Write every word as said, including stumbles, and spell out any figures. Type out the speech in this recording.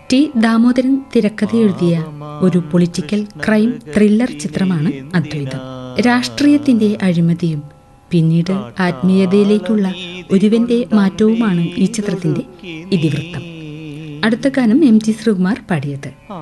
T Damodaran തിരക്കഥ എഴുതിയ ഒരു പൊളിറ്റിക്കൽ ക്രൈം ത്രില്ലർ ചിത്രമാണ് അദ്വൈതം. രാഷ്ട്രീയത്തിന്റെ അഴിമതിയും പിന്നീട് ആത്മീയതയിലേക്കുള്ള ഒരുവന്റെ മാറ്റവുമാണ് ഈ ചിത്രത്തിന്റെ ഇതിവൃത്തം. അടുത്ത ഗാനം എം ജി ശ്രീകുമാർ പാടിയത്.